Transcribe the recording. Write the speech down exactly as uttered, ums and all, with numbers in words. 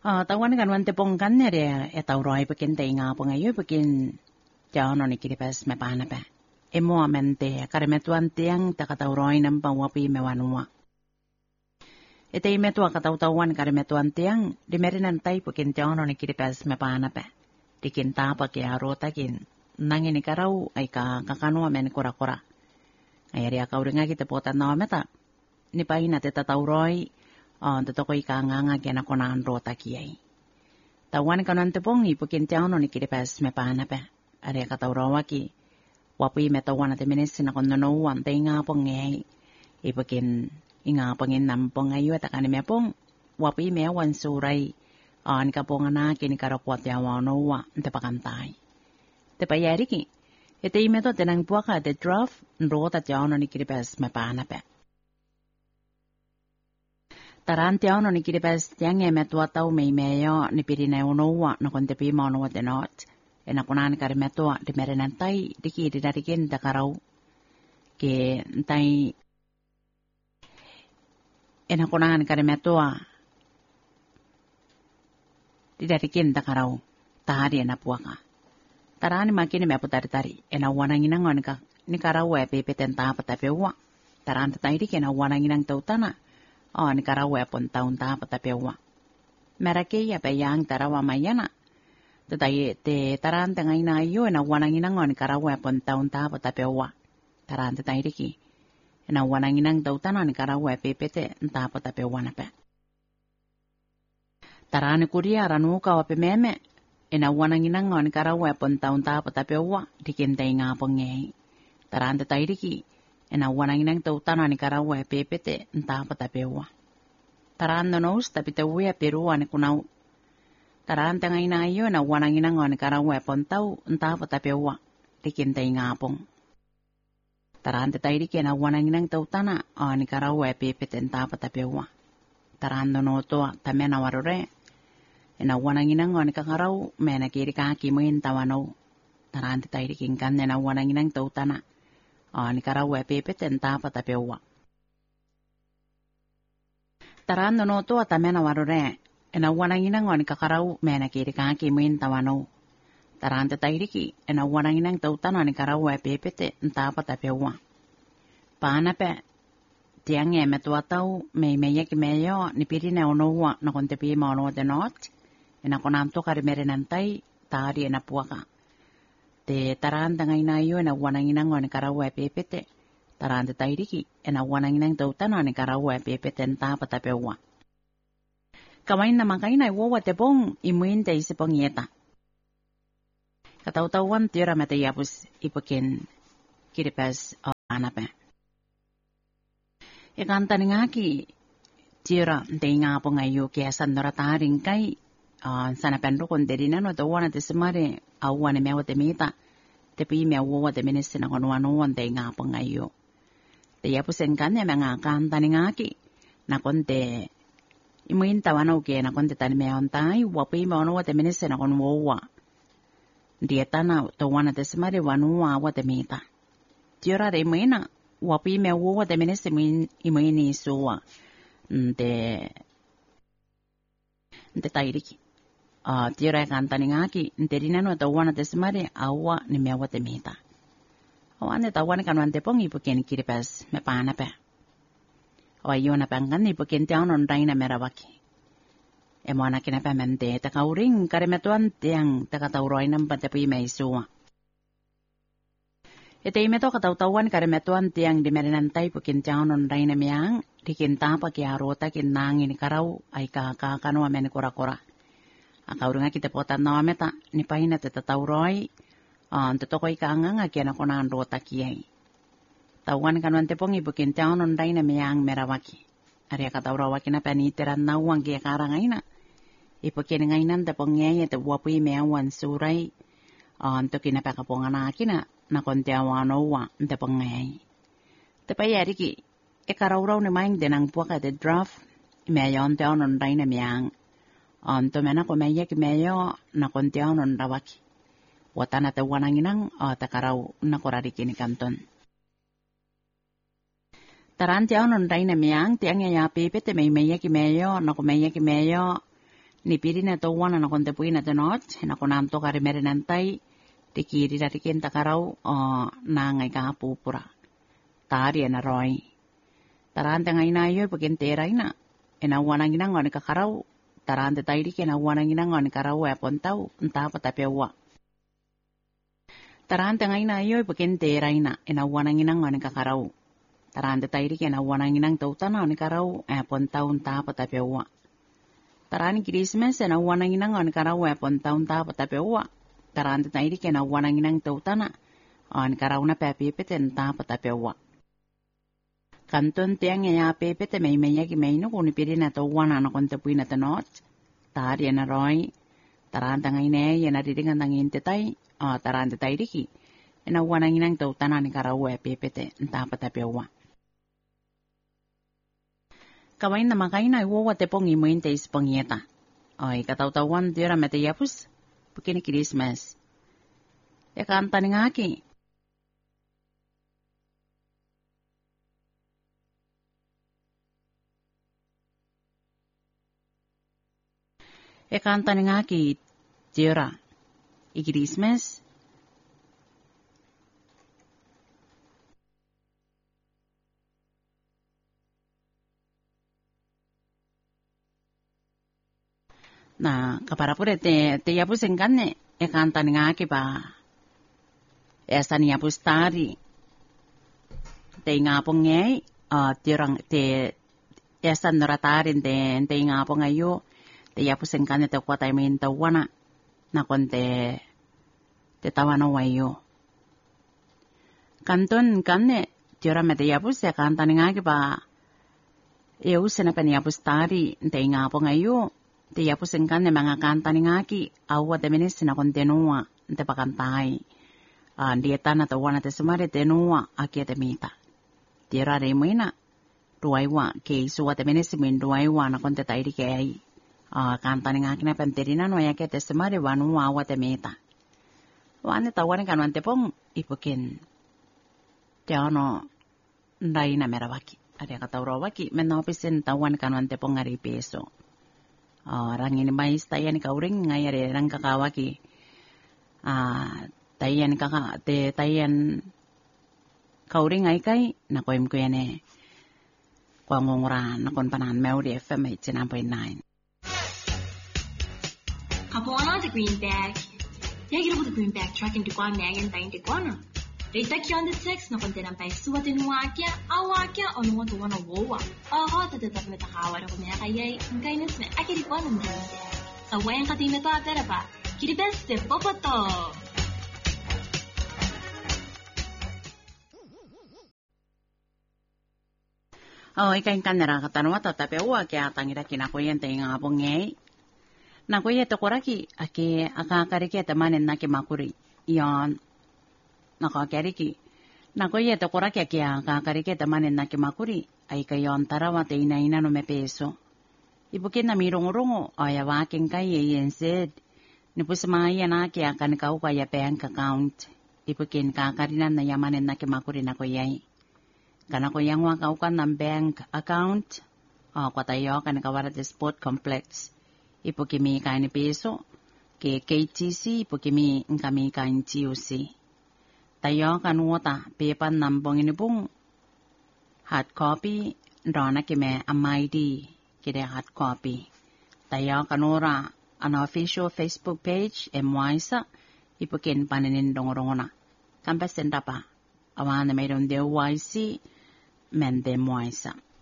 Ah, tawan kan wante pong kan nere e tauroi pekin te inga pong ayo pekin jauno ni kiri pas me pana pa. Emo amente karemetuan tiang takatauroi nampa wapi me wanua. Ete imetua katautawan karemetuan tiang di merinan tai pekin jauno ni kiri pas me pana pa. Dikin tapa ki arotakin nangini karau ay ka kakanua men kura-kura. Ayari akau ringa kita potan nawa meta. Ni paina te tatauroi oh, totoko ika nganga kena konaan rota kiai. Tawan kanan tepong i pukin tiano ni kiri pas me pana pe. Are kata urawa ki. Wapi me tawan ate menes na kono no wan te nga pong ngai. I pukin inga pongin nampong ayo at akani me pong. Wapi me wan suray. An ka pong anaki ni karapuat yawa no wa te pakantay. Te payari ki. Ite imeto tenang puaka te draft rota tiano ni kiri pas me pana pe. Taranti ono ni kiri pas tiang e metua tau mei meyo ni piri na unowa na konte pi mo no te not e na kunan kare metua di merenan tai di ki di dari kin da karau ke tai e na kunan kare metua di dari kin da karau tahari e na puaka tarani makini me putari tari e na wananginang on ka ni karau e pepe tenta patape wa taranti tai di ke na wananginang tautana oh ni karawa pon taun ta patapewa. Merake ya peyang tarawa mayana. Tetapi te taran tengah ina iyo na wanang inang on karawa pon taun ta patapewa. Taran te tairiki. Na wanang inang tautana ni karawa pepete ta patapewa na pe. Taran kuria ranu ka wape meme. Na wanang inang on karawa pon taun ta patapewa dikintay nga pongei. Taran te tairiki. Ena wanang inang tautana ni karawa e pepete nta patapewa. Taran nos tapi tawe perua ni kunau. Taran tanga ina iyo na wanang inang ni karawa e pontau nta patapewa. Dikintai ngapong. Taran te tairi ke na wanang inang tautana ni karawa e pepete nta patapewa. Taran no to tamena warore. Ena wanang inang ni kakarau mena kiri kaki muin tawano. Taran te tairi king kan na wanang inang tautana. Oh, ni karawa e pepe tenta patapewa. Taran no to atamena warore. Ena wanang inang ni kakarau mena kiri kaki muin tawano. Taran te tairiki ena wanang inang tautana ni karawa e pepe tenta patapewa. Paana pe tiang e metua tau me meya ki meyo ni piri na onowa na kontepi ma ono de not. Ena konamto kari merenantai tari ena puaka. Te taran tanga ina iyo na wanang inang ni karawa e pepete. Taran te tairiki ena wanang inang tautana ni karawa e pepete nta patapewa. Kamain na makaina iwawa te pong imuin te isipong yeta. Katautawan tira mata yapus ipukin kiripas o anape. Ikanta ni ngaki tira te nga po ngayon kaya sandorataring kay Uh, sana penro kon deri nano to wana te semare awane mewa te mita te pi mewa te minisi na kono wano wan te nga po ngayo te yapu senkan ya mga kanta ni ngaki na konte imuin tawana uke na konte tani meon tai wapi mewa te minisi na kono wawa dieta na to wana te semare wano wawa te mita tira re imuina wapi mewa te minisi imuin isuwa te te tairiki Uh, tira e kanta ni ngaki, nterina no tawana te semare, awa ni mewa te mita. Awane tawana kanuan te pong ipuken kiripas me paana pe. O ayo na pangkan ipuken te anon raina merawaki. E mo anak na pamente, takauring karemetuan tiang takatauroy ng pantepuy may suwa. Ite imeto katautawan karemetuan tiang di merinantay puken te anon raina miyang, dikintapa kiarota kinangin ni karaw ay kakakano amen kura-kura. Akau nga kita potan na meta ni pahina te tatauroy an uh, totokoy ka nga kaya na konan rota kiyay. Tawan kanuan te pong ibukin taon on day na miyang merawaki. Ari kataurawaki na panitiran na uwang kaya karangay na. Ipukin ngaynan te pong ngaya te wapuy meawan suray an uh, to kinapakapongan na kina na kontiawan uwa te pong ngayay. Te payari ki ikarawraw ni maing dinang puwaka te draft mayon taon on day na miyang Anto mena ko meya ki meyo na kontiaw non rawaki. Wata na te wanang inang o takaraw na korari kini kanton. Taran tiaw non ray na miyang tiang ya yapi te may meya ki meyo na ko meya ki meyo Ni pirina to wana na konte puina te not, na konam to kare mere nantai, te kiri rari kenta karau o na ngai ka pupura. Tari na roi. Tarante ngai na yo pakin tera ina. Ena wana ngina ngone ka karau. Tarante tairi ke na wana ngina ngone karau e pontau, nta pa tape wa. Tarante ngai na yo pakin tera ina. Ena wana ngina ngone ka karau. Tarante tairi ke na wana ngina tautana ngone karau e pontau nta pa tape wa. Tarani Christmas na wana ngina ngone karau e pontau nta pa tape wa. Tarante tairi ke na wana ngina tautana ngone karau na pepe pete nta pa tape wa. Kanton tiang ya pepe te mei mei ki mei no kuni piri na to wana na konte pui na te not. Tari na roi. Tarante ngai ne ya na riringan tangin te tai. O tarante tai riki. Ena wana nginang tau tana ni karau e pepe te nta pa tape wa. Kawain na makaina i wawa te pongi mo inte is pongieta. Oi katau tauan tira me te yapus. Pukini Christmas. E kanta ni ngaki. E kanta ni ngaki tira i Christmas. Na kapara pure te te yapus engkane e kanta ni ngaki ba. E asani yapus tari. Te ngapong ngei uh, tirang te e asan noratarin te te ngapong ayo. Te yapus engkane te kuatai min tawana na konte te tawana wayo. Kanton kane tira me te yapus e kanta ni ngaki ba. E usena pen yapus tari te ngapong ayo. Te yapus engkane mga kanta ni ngaki awa te menis na kontenua te pakantai. Uh, dieta na tawana te sumare te nua aki te mita. Tira re muina duaiwa ke suwa te menis min duaiwa na konte tairi ke ai. Uh, kanta ni ngaki na penterina no ya ke te sumare wanua awa te mita. Wane tawane kanuan te pong ipukin. Te ano ndai na merawaki. Ada kata urawaki menopisin tawan kanuan te pong ari peso. Uh, rangin mais tayan kauring ngayare rang kakawaki. Ah, uh, tayan kaka te tayan kauring ay kay nakoim ko yan eh. Kuangungura nakon panan Melody F M eighty-nine point nine. Kapona the green bag. Yagiro the green bag truck into Guan Nagan Dine to Guana. Rita on the six na kontenang pa suwatin wakia, awakia o nungo to wana wowa. Oho, tatatap na takawa na kumaya kayay, ang kainis na akiripon ng green bag. Kawayang kating na to atara pa, kiribeste popoto! Oh, ikain kanera katanwa tatape uwa kaya tangira kinakuyan tayo nga apong ngay. Nakuya to kuraki, aki akakariki at manin na kimakuri. Iyon. Nakakariki. Nakuya to kuraki aki akakariki at manin na kimakuri. Ay kayon tarawa tayo na ina no me peso. Ibukin na mirong-rungo, ay awaking kaya yensid. Nipusmaya na aki akan kau kaya bank account. Ibukin kakarinan na yamanin na kimakuri na kuyay. Kana ko yang wakaukan ng bank account, o kwa tayo kan kawarat sport complex. Ipo kimi kain peso, ke K T C ipo kimi kami kain T U C. Tayo kan wata pepan nambong inibong hard copy, rona kime M I D, kide hard copy. Tayo kanura an official Facebook page, M Y S A, ipo kin paninindong rongona. Kampasin pa. Awan na mayroon D Y C, men de moisa.